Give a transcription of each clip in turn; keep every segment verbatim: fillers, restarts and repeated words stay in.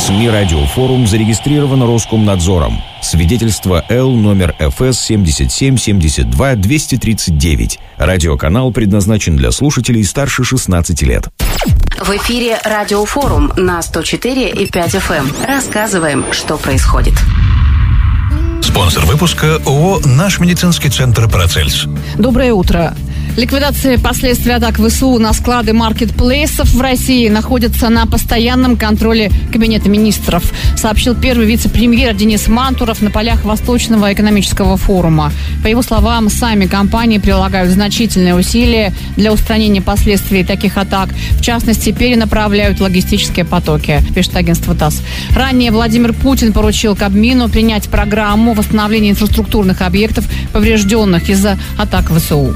СМИ «Радиофорум» зарегистрирован Роскомнадзором. Свидетельство Л номер эф эс семьдесят семь семьдесят два двести тридцать девять. Радиоканал предназначен для слушателей старше шестнадцати лет. В эфире «Радиофорум» на сто четыре и пять эф эм. Рассказываем, что происходит. Спонсор выпуска ООО «Наш медицинский центр Парацельс». Доброе утро. Ликвидация последствий атак ВСУ на склады маркетплейсов в России находится на постоянном контроле Кабинета министров, сообщил первый вице-премьер Денис Мантуров на полях Восточного экономического форума. По его словам, сами компании прилагают значительные усилия для устранения последствий таких атак. В частности, перенаправляют логистические потоки, пишет агентство ТАСС. Ранее Владимир Путин поручил Кабмину принять программу восстановления инфраструктурных объектов, поврежденных из-за атак ВСУ.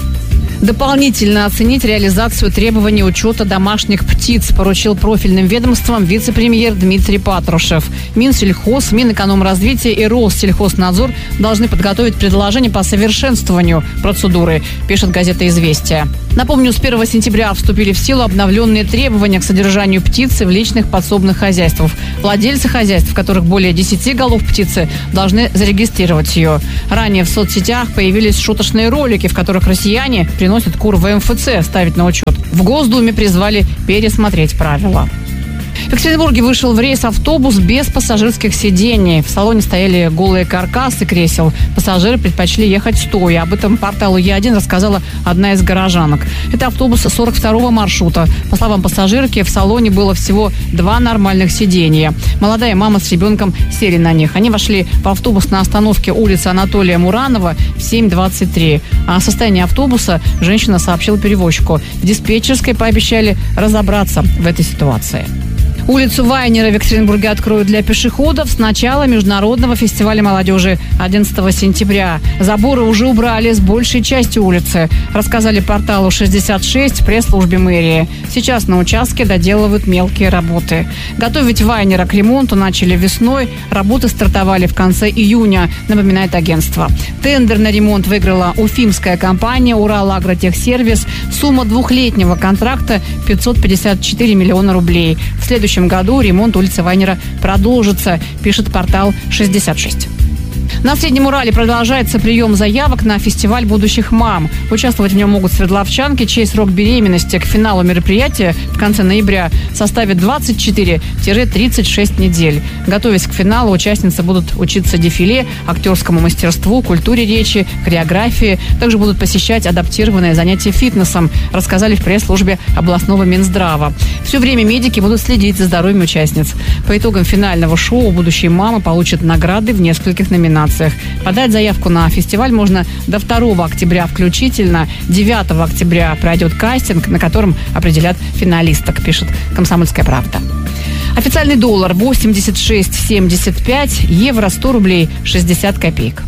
Дополнительно оценить реализацию требований учета домашних птиц поручил профильным ведомствам вице-премьер Дмитрий Патрушев. Минсельхоз, Минэкономразвитие и Россельхознадзор должны подготовить предложение по совершенствованию процедуры, пишет газета «Известия». Напомню, с первого сентября вступили в силу обновленные требования к содержанию птицы в личных подсобных хозяйствах. Владельцы хозяйств, в которых более десяти голов птицы, должны зарегистрировать ее. Ранее в соцсетях появились шуточные ролики, в которых россияне приносят кур в эм эф цэ ставить на учет. В Госдуме призвали пересмотреть правила. В Екатеринбурге вышел в рейс автобус без пассажирских сидений. В салоне стояли голые каркасы кресел. Пассажиры предпочли ехать стоя. Об этом порталу Е один рассказала одна из горожанок. Это автобус сорок второго маршрута. По словам пассажирки, в салоне было всего два нормальных сидения. Молодая мама с ребенком сели на них. Они вошли в автобус на остановке улицы Анатолия Муранова в семь двадцать три. А о состоянии автобуса женщина сообщила перевозчику. В диспетчерской пообещали разобраться в этой ситуации. Улицу Вайнера в Екатеринбурге откроют для пешеходов с начала Международного фестиваля молодежи одиннадцатого сентября. Заборы уже убрали с большей части улицы, рассказали порталу шестьдесят шесть в пресс-службе мэрии. Сейчас на участке доделывают мелкие работы. Готовить Вайнера к ремонту начали весной. Работы стартовали в конце июня, напоминает агентство. Тендер на ремонт выиграла уфимская компания «Урал-Агротехсервис». Сумма двухлетнего контракта – пятьсот пятьдесят четыре миллиона рублей. В следующем В следующем году ремонт улицы Вайнера продолжится, пишет портал шестьдесят шесть. На Среднем Урале продолжается прием заявок на фестиваль будущих мам. Участвовать в нем могут свердловчанки, чей срок беременности к финалу мероприятия в конце ноября составит двадцать четыре - тридцать шесть недель. Готовясь к финалу, участницы будут учиться дефиле, актерскому мастерству, культуре речи, хореографии. Также будут посещать адаптированные занятия фитнесом, рассказали в пресс-службе областного Минздрава. Все время медики будут следить за здоровьем участниц. По итогам финального шоу будущие мамы получат награды в нескольких номинациях. Подать заявку на фестиваль можно до второго октября включительно. девятого октября пройдет кастинг, на котором определят финалисток, пишет «Комсомольская правда». Официальный доллар восемьдесят шесть семьдесят пять, евро сто рублей шестьдесят копеек.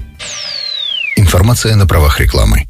Информация на правах рекламы.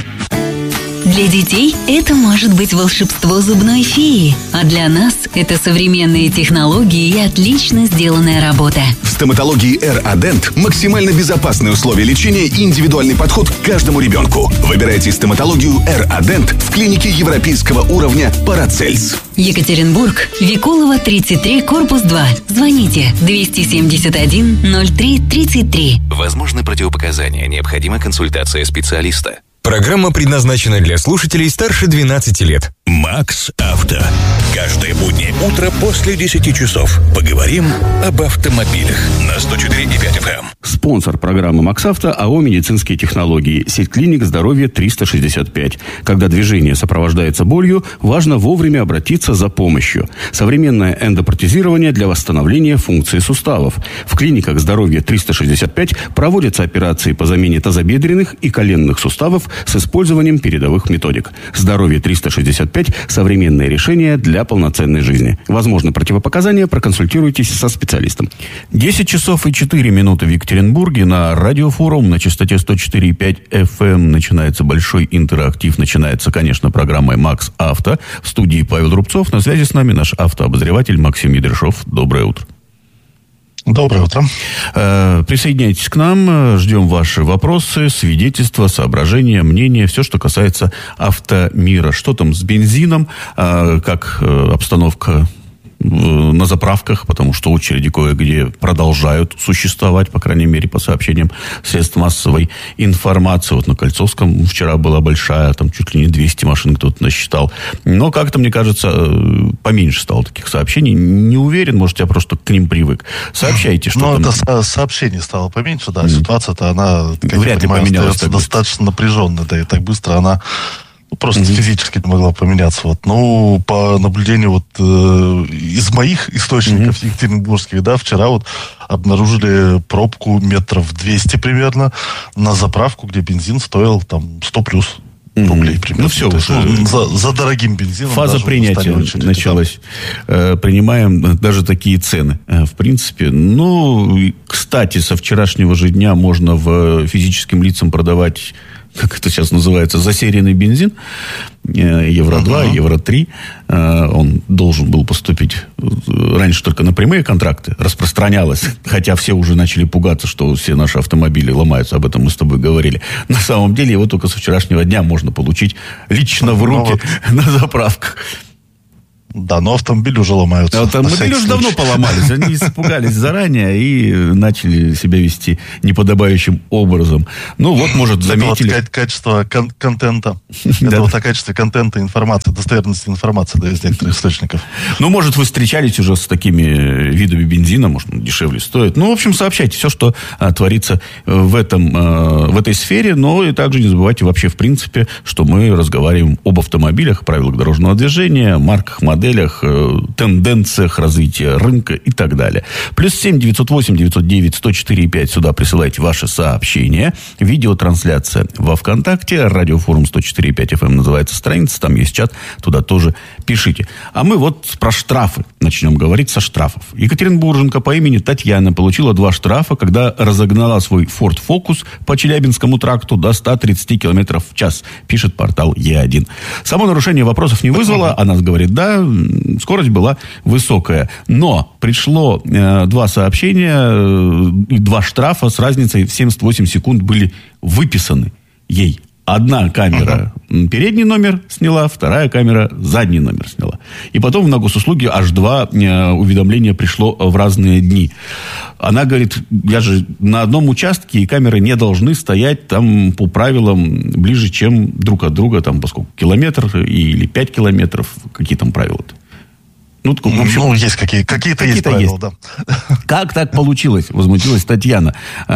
Для детей это может быть волшебство зубной феи, а для нас это современные технологии и отлично сделанная работа. В стоматологии эр-Адент максимально безопасные условия лечения и индивидуальный подход к каждому ребенку. Выбирайте стоматологию эр-Адент в клинике европейского уровня Парацельс. Екатеринбург, Викулова, тридцать три, корпус два. Звоните двести семьдесят один ноль три тридцать три. Возможны противопоказания. Необходима консультация специалиста. Программа предназначена для слушателей старше двенадцати лет. Макс Авто. Каждое буднее утро после десяти часов. Поговорим об автомобилях на сто четыре и пять эф эм. Спонсор программы Макс Авто АО «Медицинские технологии». Сеть клиник «Здоровье триста шестьдесят пять». Когда движение сопровождается болью, важно вовремя обратиться за помощью. Современное эндопротезирование для восстановления функции суставов. В клиниках «Здоровье триста шестьдесят пять» проводятся операции по замене тазобедренных и коленных суставов с использованием передовых методик. «Здоровье триста шестьдесят пять» – современное решение для полноценной жизни. Возможны противопоказания, проконсультируйтесь со специалистом. десять часов и четыре минуты в Екатеринбурге. На радиофорум на частоте сто четыре и пять эф эм начинается большой интерактив. Начинается, конечно, программой «Макс Авто». В студии Павел Рубцов. На связи с нами наш автообозреватель Максим Едряшов. Доброе утро. Доброе утро. Присоединяйтесь к нам, ждем ваши вопросы, свидетельства, соображения, мнения, все, что касается автомира. Что там с бензином, как обстановка на заправках, потому что очереди кое-где продолжают существовать, по крайней мере, по сообщениям средств массовой информации. Вот на Кольцовском вчера была большая, там чуть ли не двести машин кто-то насчитал. Но как-то, мне кажется, поменьше стало таких сообщений. Не уверен, может, я просто к ним привык. Сообщайте, что Ну, там... это со- сообщений стало поменьше, да. Mm. Ситуация-то, она, как Вряд я ли понимаю, поменялась остается так быстро. достаточно напряженной, да, и так быстро она ну, просто Mm-hmm. физически не могла поменяться. Вот. Ну, по наблюдению вот э, из моих источников mm-hmm. екатеринбургских, да, вчера вот обнаружили пробку метров двести примерно на заправку, где бензин стоил там сто плюс. Рублей примерно. Ну, все, То есть, ну, за, за дорогим бензином. Фаза принятия началась. Э, принимаем даже такие цены. Э, в принципе, ну, кстати, со вчерашнего же дня можно в физическим лицам продавать, как это сейчас называется, засерийный бензин. Евро два, uh-huh. Евро три. Он должен был поступить раньше только на прямые контракты. Распространялось. Хотя все уже начали пугаться, что все наши автомобили ломаются. Об этом мы с тобой говорили. На самом деле его только со вчерашнего дня можно получить лично в руки ну, вот. на заправках. Да, но автомобили уже ломаются. Автомобили уже давно поломались. Они испугались заранее и начали себя вести неподобающим образом. Ну, вот, может, заметили... Это вот качество кон- контента. Это вот о качестве контента информации, достоверности информации из некоторых источников. Ну, может, вы встречались уже с такими видами бензина, может, он дешевле стоит. Ну, в общем, сообщайте все, что а, творится в, этом, а, в этой сфере. Но и также не забывайте вообще, в принципе, что мы разговариваем об автомобилях, правилах дорожного движения, марках, моделях, моделях, тенденциях развития рынка и так далее. Плюс семь девятьсот восемь девятьсот девять сто четыре пять. Сюда присылайте ваши сообщения. Видеотрансляция во ВКонтакте. Радиофорум сто четыре пять эф эм называется страница. Там есть чат. Туда тоже пишите. А мы вот про штрафы начнем говорить со штрафов. Екатеринбурженка по имени Татьяна получила два штрафа, когда разогнала свой Ford Focus по Челябинскому тракту до ста тридцати километров в час, пишет портал Е один. Само нарушение вопросов не вызвало. Она говорит, да, скорость была высокая. Но пришло э, два сообщения э, и два штрафа с разницей в семьдесят восемь секунд были выписаны ей. Одна камера uh-huh. передний номер сняла, вторая камера задний номер сняла. И потом в на госуслуги аж два э, уведомления пришло в разные дни. Она говорит, я же на одном участке, и камеры не должны стоять там по правилам ближе, чем друг от друга, там, поскольку километр или пять километров. Какие там правила-то? Ну, в общем, ну, есть какие, какие-то, какие-то есть правила, есть. Да. Как так получилось? Возмутилась Татьяна.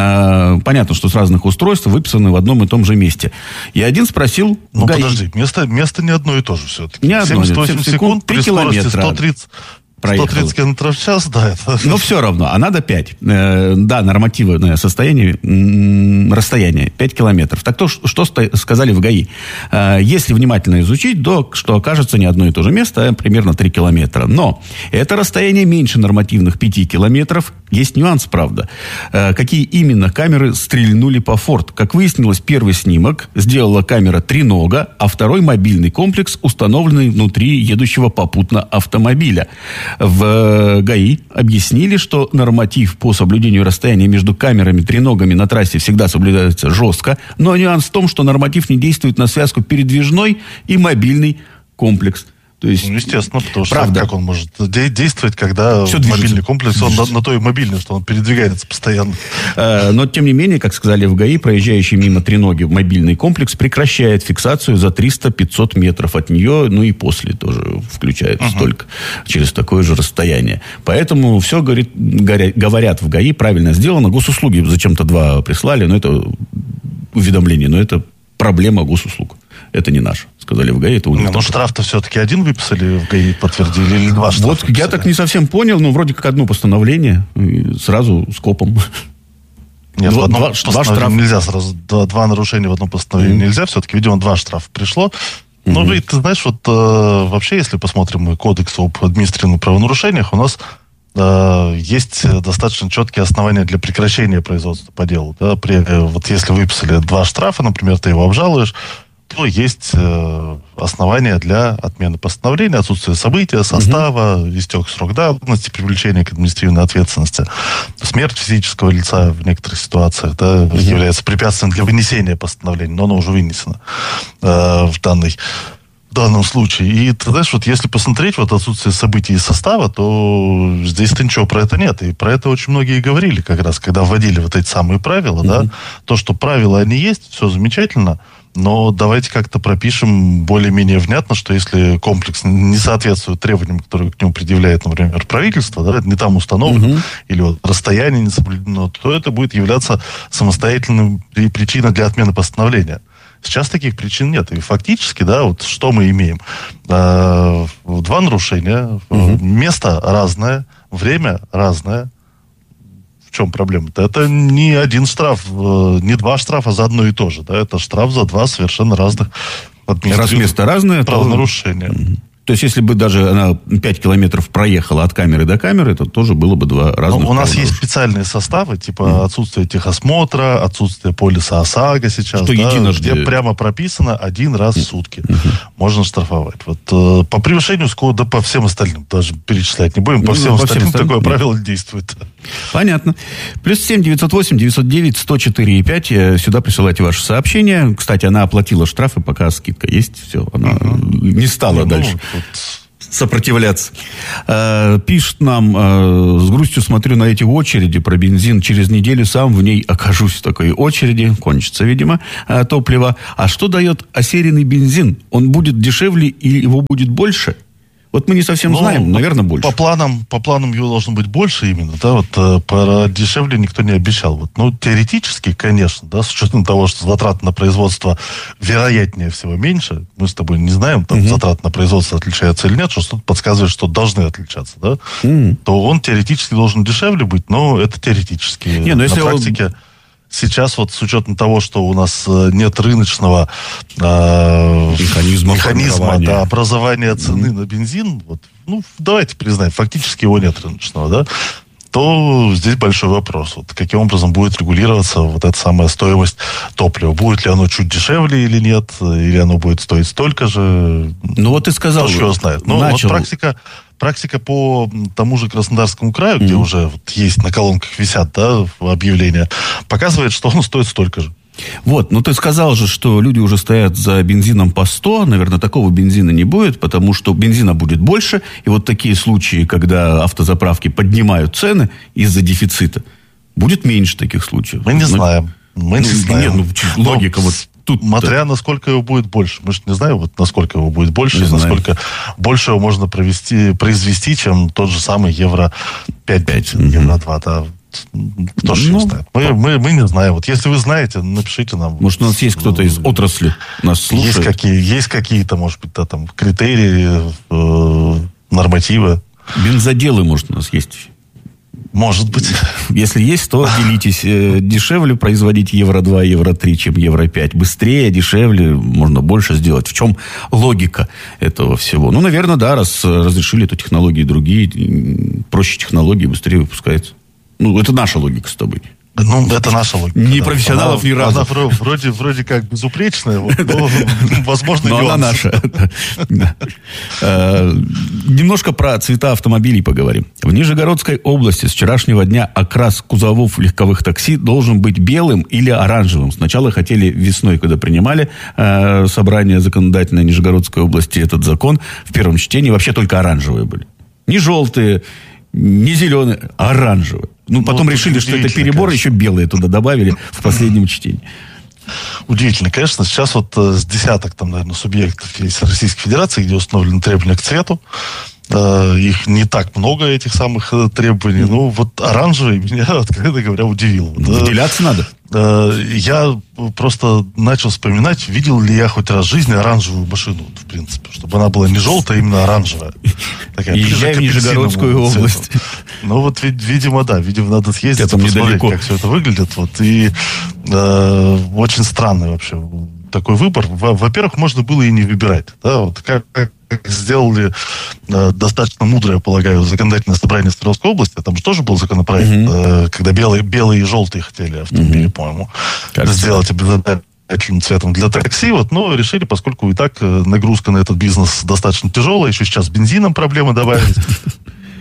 А, понятно, что с разных устройств выписаны в одном и том же месте. И один спросил... Ну, подожди, место, место не одно и то же все-таки. Не одно, семьдесят восемь секунд при скорости сто тридцать... Проехала. сто тридцать километров в час, да. Это... Но все равно, а надо пять. Э, да, нормативное состояние, м- расстояние пять километров. Так то, что сто- сказали в ГАИ? Э, если внимательно изучить, то, что окажется не одно и то же место, а примерно три километра. Но это расстояние меньше нормативных пяти километров. Есть нюанс, правда. Э, какие именно камеры стрельнули по Ford? Как выяснилось, первый снимок сделала камера тренога, а второй мобильный комплекс, установленный внутри едущего попутно автомобиля. В ГАИ объяснили, что норматив по соблюдению расстояния между камерами треногами на трассе всегда соблюдается жестко, но нюанс в том, что норматив не действует на связку передвижной и мобильный комплекс. То есть, ну, естественно, потому что правда. Как он может де- действовать, когда Все мобильный движется. комплекс, он на, на то и мобильный, что он передвигается постоянно. Э, но, тем не менее, как сказали в ГАИ, проезжающий мимо треноги мобильный комплекс прекращает фиксацию за триста-пятьсот метров от нее, ну и после тоже включает uh-huh. столько, через такое же расстояние. Поэтому все, говорит, говорят в ГАИ, правильно сделано. Госуслуги зачем-то два прислали, но это уведомление, но это проблема госуслуг. Это не наш, сказали в ГАИ. Это у них. Ну, штраф-то все-таки один выписали в ГАИ, подтвердили, или два штрафа? Вот выписали? Я так не совсем понял, но вроде как одно постановление, сразу с копом. Нет, два, в одном два, постановлении два штрафа. Нельзя сразу, два, два нарушения в одном постановлении mm-hmm. нельзя, все-таки, видимо, два штрафа пришло. Mm-hmm. Ну, и ты знаешь, вот э, вообще, если посмотрим кодекс об административных правонарушениях, у нас э, есть достаточно четкие основания для прекращения производства по делу. Да? При, э, вот если выписали два штрафа, например, ты его обжалуешь, то есть э, основания для отмены постановления, отсутствие события, состава, угу. истек срок давности, привлечение к административной ответственности, смерть физического лица в некоторых ситуациях да, угу. является препятствием для вынесения постановления, но оно уже вынесено э, в данной в данном случае. И, ты знаешь, вот если посмотреть вот отсутствие событий и состава, то здесь-то ничего про это нет. И про это очень многие говорили как раз, когда вводили вот эти самые правила, mm-hmm. да. То, что правила они есть, все замечательно, но давайте как-то пропишем более-менее внятно, что если комплекс не соответствует требованиям, которые к нему предъявляет, например, правительство, да, не там установлено, mm-hmm. или вот расстояние не соблюдено, то это будет являться самостоятельной причиной для отмены постановления. Сейчас таких причин нет. И фактически, да, вот что мы имеем? Э, два нарушения, угу. место разное, время разное. В чем проблема-то? Это не один штраф, не два штрафа за одно и то же. Да? Это штраф за два совершенно разных административных раз место разное, правонарушения. То... То есть, если бы даже она пять километров проехала от камеры до камеры, то тоже было бы два разных. Но у нас есть специальные составы, типа mm. отсутствие техосмотра, отсутствие полиса ОСАГО сейчас, что да, единожды... где прямо прописано один раз в сутки. Mm-hmm. Можно штрафовать. Вот э, по превышению скорости, да по всем остальным даже перечислять не будем, по ну, всем по остальным всем такое нет. правило действует. Понятно. Плюс семь девятьсот восемь девятьсот девять сто четыре и пять. Сюда присылайте ваши сообщения. Кстати, она оплатила штрафы, пока скидка есть. Все, она mm-hmm. не стала ну, дальше. Сопротивляться. Э, пишет нам, э, с грустью смотрю на эти очереди про бензин. Через неделю сам в ней окажусь в такой очереди. Кончится, видимо, э, топливо. А что дает осеренный бензин? Он будет дешевле или его будет больше? Вот мы не совсем ну, знаем, наверное, больше. По планам, по планам его должно быть больше именно, да, вот э, про дешевле никто не обещал. Вот, ну, теоретически, конечно, да, с учетом того, что затраты на производство вероятнее всего меньше, мы с тобой не знаем, там, угу. затраты на производство отличаются или нет, что что-то подсказывает, что должны отличаться, да, угу. то он теоретически должен дешевле быть, но это теоретически. Не, ну, если на практике... Он... Сейчас вот с учетом того, что у нас нет рыночного э, механизма, механизма да, образования цены mm-hmm. на бензин, вот, ну, давайте признаем, фактически его нет рыночного, да, то здесь большой вопрос. Вот, каким образом будет регулироваться вот эта самая стоимость топлива? Будет ли оно чуть дешевле или нет? Или оно будет стоить столько же? Ну вот ты сказал. Кто его знает. Но вот практика... Практика по тому же Краснодарскому краю, где mm-hmm. уже вот есть на колонках висят, да, объявления, показывает, что он стоит столько же. Вот, ну ты сказал же, что люди уже стоят за бензином по сто, наверное, такого бензина не будет, потому что бензина будет больше, и вот такие случаи, когда автозаправки поднимают цены из-за дефицита, будет меньше таких случаев. Мы не ну, знаем, мы ну, не знаем. Нет, ну, логика Но... вот... Тут Смотря насколько его будет больше. Мы же не знаем, вот насколько его будет больше, не насколько знаем. Больше его можно провести, произвести, чем тот же самый евро пять, пять евро два. Да. Кто же ну, его знает? Мы, мы, мы не знаем. Вот если вы знаете, напишите нам. Может, у нас есть кто-то из отрасли нас слушает? Есть, какие, есть какие-то, может быть, да, там, критерии, э, нормативы. Бензоделы, может, у нас есть. Может быть. Если есть, то делитесь. Дешевле производить евро два, евро три, чем евро пять. Быстрее, дешевле, можно больше сделать. В чем логика этого всего? Ну, наверное, да, раз разрешили, то технологии другие. Проще технологии, быстрее выпускается. Ну, это наша логика с тобой. Ну, это наша логика. Не да. профессионалов она, ни разу. Она вроде, вроде как безупречная, вот, но, возможно, но она наша. Немножко про цвета автомобилей поговорим. В Нижегородской области с вчерашнего дня окрас кузовов легковых такси должен быть белым или оранжевым. Сначала хотели весной, когда принимали собрание законодательное Нижегородской области этот закон, в первом чтении вообще только оранжевые были. Не желтые, не зеленые, а оранжевые. Ну, потом ну, решили, что это перебор, конечно. Еще белые туда добавили в последнем чтении. Удивительно, конечно. Сейчас вот с десяток, там, наверное, субъектов есть Российской Федерации, где установлены требования к цвету. Их не так много, этих самых требований. Mm-hmm. Ну, вот оранжевый меня, откровенно говоря, удивил. Выделяться да, надо? Я просто начал вспоминать, видел ли я хоть раз в жизни оранжевую машину, в принципе, чтобы она была не желтая, а именно оранжевая. Такая, езжай в Нижегородскую область. Ну, вот, видимо, да. Видимо, надо съездить и посмотреть, недалеко. Как все это выглядит. Вот, и э, очень странный вообще такой выбор. Во-первых, можно было и не выбирать. Да? Вот как, как сделали э, достаточно мудрое, я полагаю, законодательное собрание Свердловской области. Там же тоже был законопроект, uh-huh. э, когда белые, белые и желтые хотели автомобили, uh-huh. по-моему, Кажется. сделать обязательным цветом для такси. Вот, но решили, поскольку и так нагрузка на этот бизнес достаточно тяжелая, еще сейчас с бензином проблемы добавились.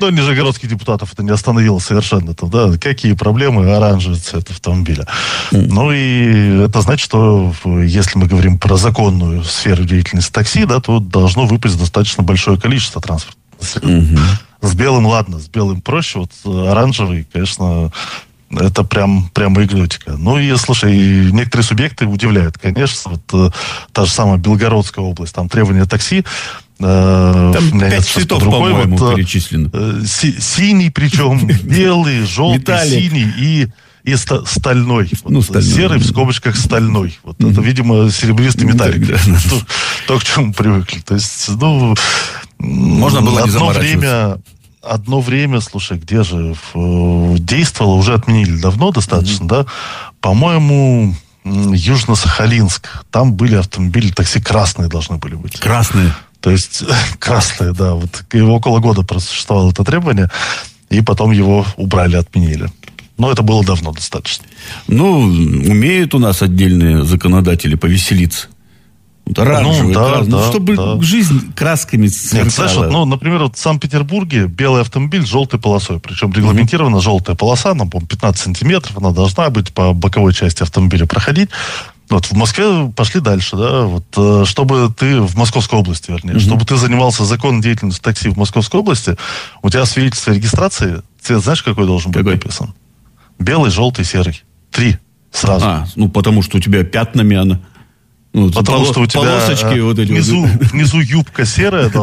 Но нижегородских депутатов это не остановило совершенно. Там, да, какие проблемы оранжевый цвет автомобиля. Mm. Ну и это значит, что если мы говорим про законную сферу деятельности такси, да, то должно выпасть достаточно большое количество транспорта. Mm-hmm. С белым ладно, с белым проще. Вот оранжевый, конечно, это прям, прям экзотика. Ну и, слушай, некоторые субъекты удивляют, конечно. Вот та же самая Белгородская область, там требования такси. Там пять цветов, по-моему, вот, перечислено. Си- синий, причем белый, желтый, синий и, и ста- стальной. Ну, вот, стальной. Серый в скобочках стальной. Вот mm-hmm. это, видимо, серебристый металлик. Да, да. То, то, к чему мы привыкли. То есть, ну... Можно было не одно время, одно время, слушай, где же действовало, уже отменили давно достаточно, mm-hmm. да? По-моему, Южно-Сахалинск. Там были автомобили, такси красные должны были быть. Красные? То есть, красные, да. Вот около года просуществовало это требование, и потом его убрали, отменили. Но это было давно достаточно. Ну, умеют у нас отдельные законодатели повеселиться. Вот оранжевый, ну, да, красный, да, ну, чтобы да. жизнь красками сверкала. Нет, знаешь, вот, ну, например, вот в Санкт-Петербурге белый автомобиль с желтой полосой. Причем регламентирована mm-hmm. желтая полоса, нам, по-моему, пятнадцать сантиметров, она должна быть по боковой части автомобиля проходить. Вот в Москве пошли дальше, да, вот, чтобы ты, в Московской области, вернее, mm-hmm. чтобы ты занимался законной деятельностью такси в Московской области, у тебя свидетельство о регистрации, цвет знаешь, какой должен быть какой? написан? Белый, желтый, серый. Три сразу. А, ну, потому что у тебя пятнами она. Ну, потому полос, что у тебя полосочки вот эти внизу, вот. внизу юбка серая